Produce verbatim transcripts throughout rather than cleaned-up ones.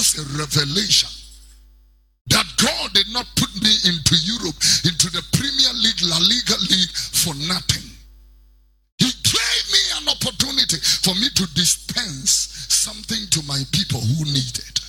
as a revelation that God did not put me into Europe, into the Premier League, La Liga League for nothing. He gave me an opportunity for me to dispense something to my people who need it.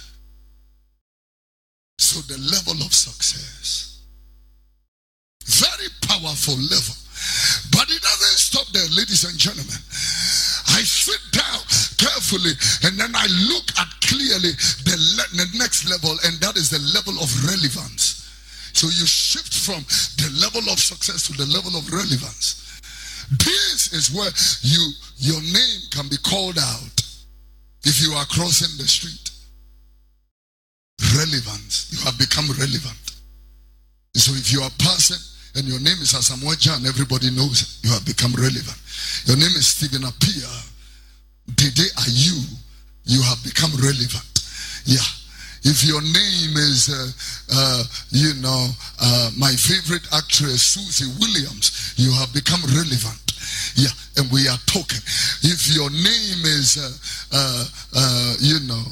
So the level of success, very powerful level. But it doesn't stop there, ladies and gentlemen. I sit down carefully and then I look at clearly the, le- the next level, and that is the level of relevance. So you shift from the level of success to the level of relevance. This is where you your name can be called out if you are crossing the street. Relevance. You have become relevant. So if you are passing and your name is Asamoah Gyan, everybody knows it. You have become relevant. Your name is Stephen Appiah. Dede Ayu, you have become relevant. Yeah. If your name is, uh, uh, you know, uh, my favorite actress, Susie Williams, you have become relevant. Yeah, and we are talking. If your name is, uh, uh, uh, you know,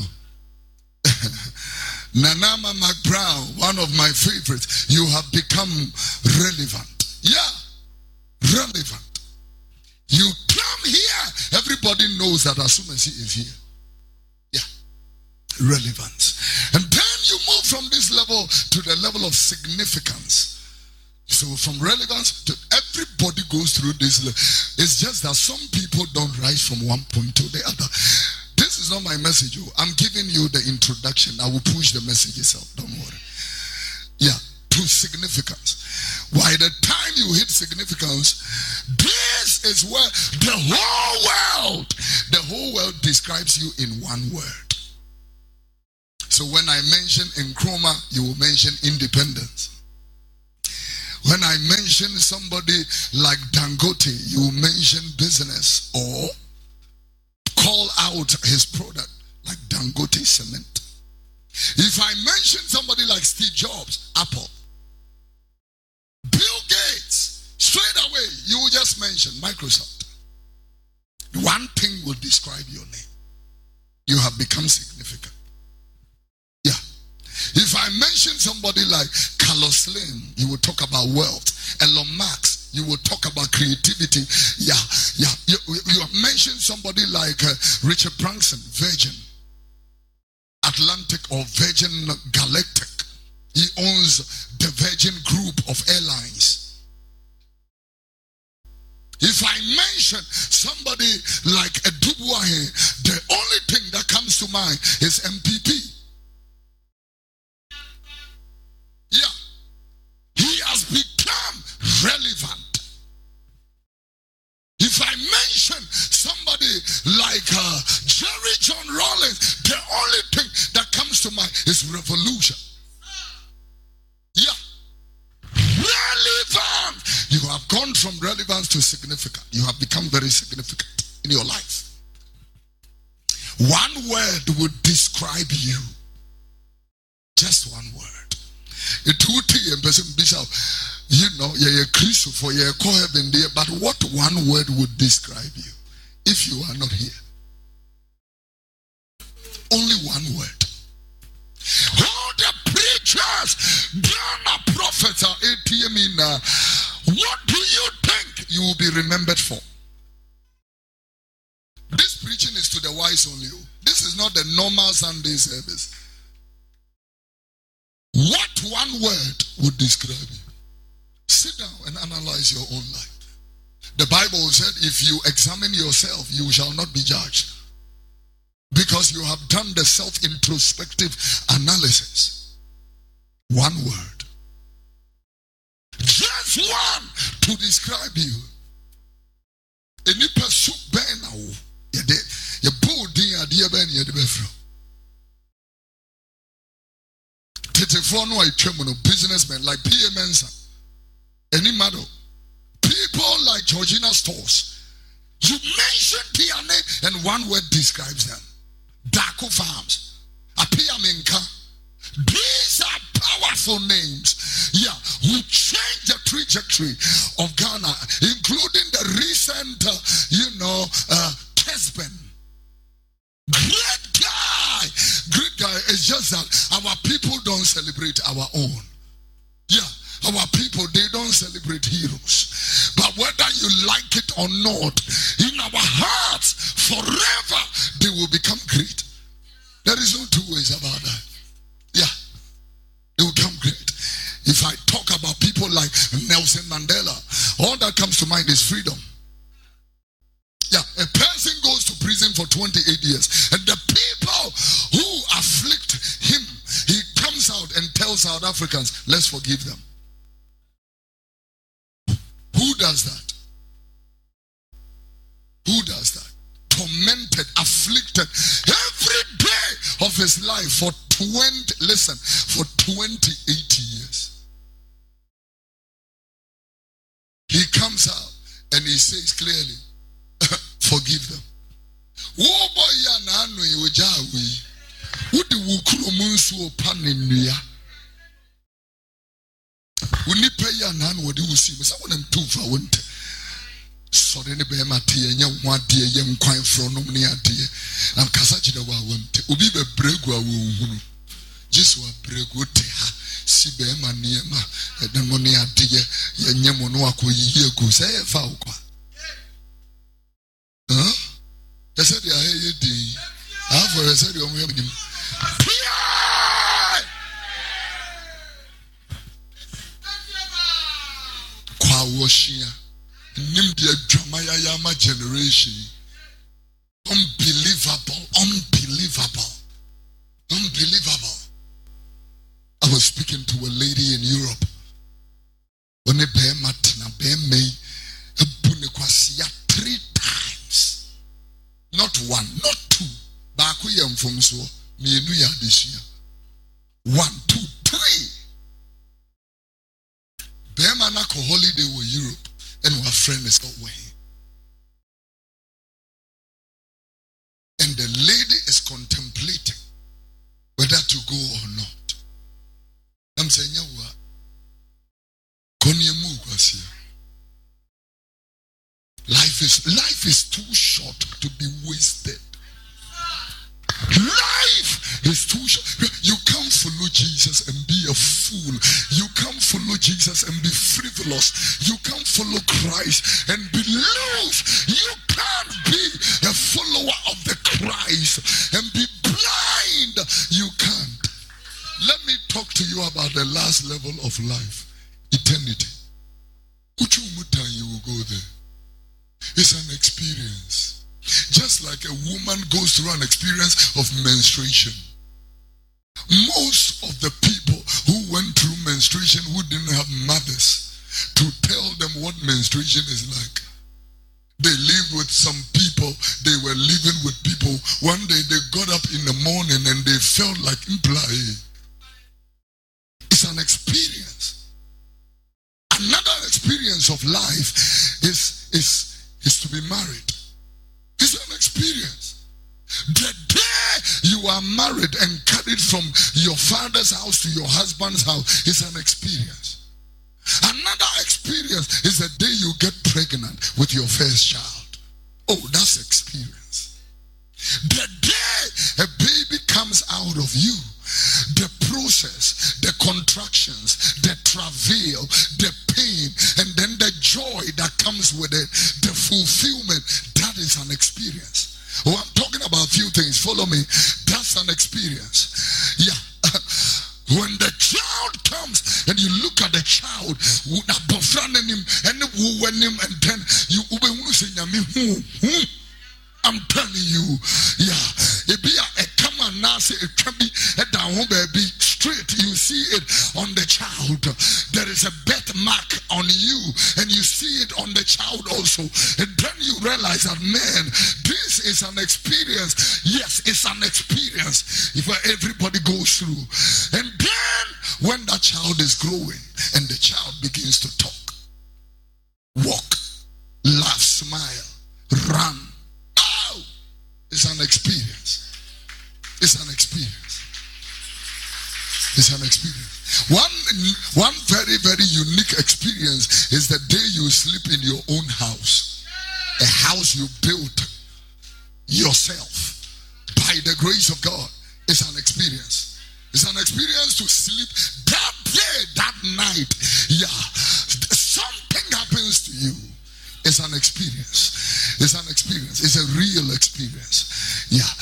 Nanama McBrown, one of my favorites, you have become relevant. Yeah, relevant. You come here, everybody knows that as soon as he is here. Yeah, relevance. And then you move from this level to the level of significance. So from relevance to everybody goes through this. It's just that some people don't rise from one point to the other. This is not my message. I'm giving you the introduction. I will push the message itself. Don't worry. Yeah, to significance. By the time you hit significance, this is where the whole world, the whole world describes you in one word. So when I mention Nkrumah, you will mention independence. When I mention somebody like Dangote, you will mention business or call out his product like Dangote Cement. If I mention somebody like Steve Jobs, Apple, Bill Gates, straight away you will just mention Microsoft. One thing will describe your name. You have become significant. Yeah. If I mention somebody like Carlos Slim, you will talk about wealth. Elon Musk, you will talk about creativity. Yeah, yeah. You, you have mentioned somebody like uh, Richard Branson, Virgin Atlantic or Virgin Galactic. He owns the Virgin Group of airlines. If I mention somebody like a Dubois, the only thing that comes to mind is M P P. Yeah. He has become relevant. If I mention somebody like uh, Jerry John Rawlings, the only thing that comes to mind is revolution. Yeah. Relevant. You have gone from relevance to significant. You have become very significant in your life. One word would describe you. Just one word. It would you know, you're a Christian for your call heaven there, but what one word would describe you if you are not here? Only one word. All the preachers, the prophets are A T M in. Uh, what do you think you will be remembered for? This preaching is to the wise only. This is not the normal Sunday service. What one word would describe you? Sit down and analyze your own life. The Bible said, if you examine yourself, you shall not be judged. Because you have done the self-introspective analysis. One word. Just one to describe you. Any person ben you bolding idea ben you the businessmen like P M Mensa. Any matter. People like Georgina Stores. You mention their name and one word describes them. Dako Farms. Appiah Menka. These are powerful names. Yeah, who changed the trajectory of Ghana, including the recent, uh, you know, uh, Kesben. Great guy. Great guy. it's just that our people don't celebrate our own. Yeah. Our people, they don't celebrate heroes. But whether you like it or not, in our hearts, forever, they will become great. There is no two ways about that. Yeah. They will become great. If I talk about people like Nelson Mandela, all that comes to mind is freedom. Yeah. A person goes to prison for twenty-eight years, and the people who afflict him, he comes out and tells South Africans, let's forgive them. Who does that? Who does that? Tormented, afflicted every day of his life for twenty, listen, for twenty-eight years. He comes out and he says clearly, forgive them. Unipeya nan wodi wusi me say wonam tufa wonte so de ne be ma te enya ho ade ye nkwan fro no ne ade am kasa gide wa wonte obi be bregu a wo hunu Jesu a bregu te ha si be ma ne ma de mo ne ade ye ye mo no akoyi egu say e fa ukwa huh they said they are here di ah for they said you mo yim Washia, Nimdia Jamaya Yama generation. Unbelievable, unbelievable, unbelievable. I was speaking to a lady in Europe. When a bear matina bear may a bunekwasia three times. Not one, not two. Bakuyam from so me nuya this year. One, two, three. Beman ako holiday with Europe and our friend is away. And the lady is contemplating whether to go or not. I'm saying, yeah, life is life is too short to be wasted. Life is too short. You can't follow Jesus and be a fool. You can't follow Jesus and be frivolous. You can't follow Christ and be loose. You can't be a follower of the Christ and be blind. You can't. Let me talk to you about the last level of life. Eternity. You will go there. It's an experience. Just like a woman goes through an experience of menstruation. Most of the people who went through menstruation who didn't have mothers to tell them what menstruation is like. They lived with some people, they were living with people. One day they got up in the morning and they felt like imply. It's an experience. Another experience of life is, is, is to be married. It's an experience. The day you are married and carried from your father's house to your husband's house is an experience. Another experience is the day you get pregnant with your first child. Oh, that's experience. The day a baby comes out of you, the process, the contractions, the travail, the pain, and then the joy that comes with it, the fulfillment, that is an experience. Oh, I'm talking about a few things. Follow me. That's an experience. Yeah. When the child comes and you look at the child, and then you I'm telling you, yeah, it be a come on now, say it can be a down baby straight. You see it on the child. There is a birthmark on you, and you see it on the child also. And then you realize that, man, this is an experience. Yes, it's an experience if everybody goes through. And then when that child is growing and the child begins to talk, walk, laugh, smile, run. It's an experience. It's an experience. It's an experience. One, one very, very unique experience is the day you sleep in your own house. A house you built yourself by the grace of God. It's an experience. It's an experience to sleep that day, that night. Yeah. Something happens to you. It's an experience. It's an experience. It's a real experience. Yeah.